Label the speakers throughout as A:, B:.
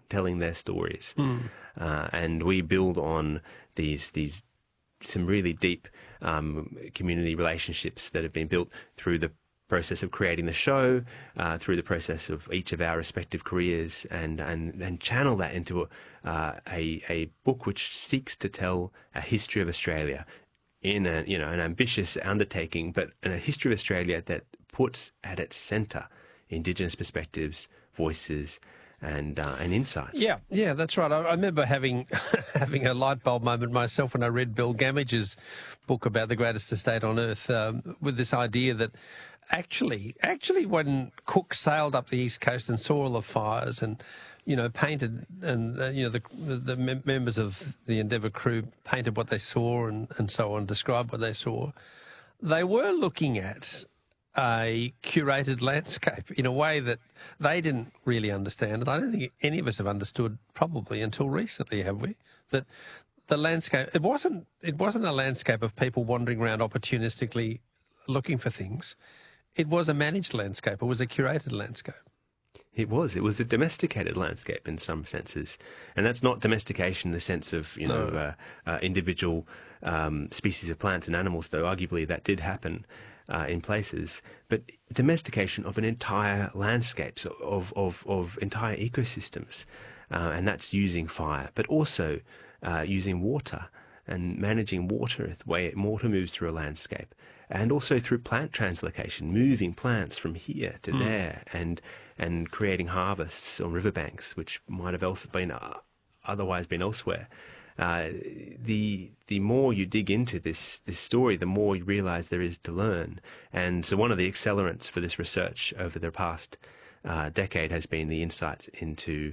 A: telling their stories. And we build on these some really deep community relationships that have been built through the process of creating the show, through the process of each of our respective careers, and channel that into a book which seeks to tell a history of Australia in an ambitious undertaking, but in a history of Australia that puts at its centre Indigenous perspectives, voices, and insights.
B: Yeah, that's right. I remember having a light bulb moment myself when I read Bill Gamage's book about the greatest estate on earth, with this idea that actually when Cook sailed up the east coast and saw all the fires and painted, and the members of the Endeavour crew painted what they saw and so on, described what they saw, they were looking at a curated landscape in a way that they didn't really understand, and I don't think any of us have understood probably until recently, have we? That the landscape, it wasn't a landscape of people wandering around opportunistically looking for things. It was a managed landscape. It was a curated landscape.
A: It was a domesticated landscape in some senses, and that's not domestication in the sense of individual species of plants and animals, though arguably that did happen in places, but domestication of an entire landscapes, of entire ecosystems, and that's using fire, but also using water and managing water, the way water moves through a landscape, and also through plant translocation, moving plants from here to there, and creating harvests on riverbanks, which might have otherwise been elsewhere. The more you dig into this story, the more you realise there is to learn. And so one of the accelerants for this research over the past decade has been the insights into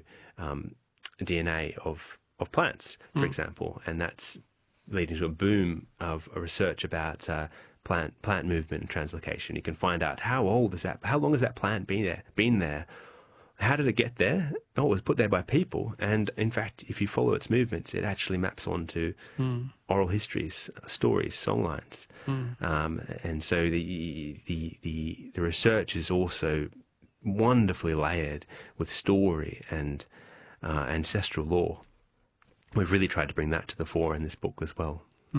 A: DNA of plants, for example, and that's leading to a boom of research about plant movement and translocation. You can find out how long has that plant been there? How did it get there? Oh, it was put there by people. And in fact, if you follow its movements, it actually maps onto oral histories, stories, songlines. And so the research is also wonderfully layered with story and ancestral lore. We've really tried to bring that to the fore in this book as well.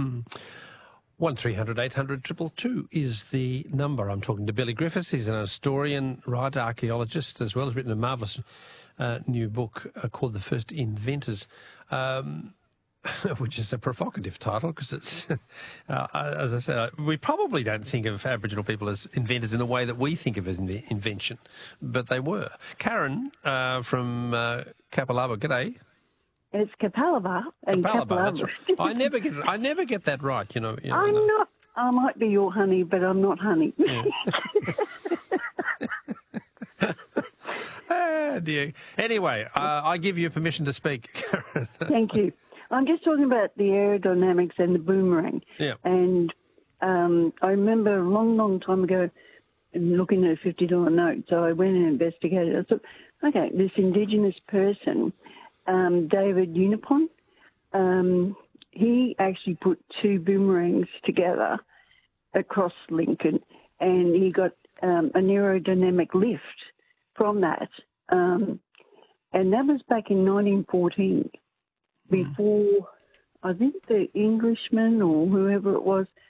B: 1300 800 222 is the number. I'm talking to Billy Griffiths. He's an historian, writer, archaeologist, as well as written a marvellous new book called The First Inventors, which is a provocative title because it's, as I said, we probably don't think of Aboriginal people as inventors in the way that we think of as invention, but they were. Karen from Kapalaba, g'day.
C: It's Kapalaba and Kapalaba.
B: That's right. I never get that right. I'm
C: not. I might be your honey, but I'm not honey.
B: Yeah. Ah, dear. Anyway, I give you permission to speak, Karen.
C: Thank you. I'm just talking about the aerodynamics and the boomerang.
B: Yeah.
C: And I remember a long, long time ago looking at a $50 note, so I went and investigated. I thought, okay, this Indigenous person, David Unipon, he actually put two boomerangs together across Lincoln, and he got an aerodynamic lift from that. And that was back in 1914, before I think the Englishman or whoever it was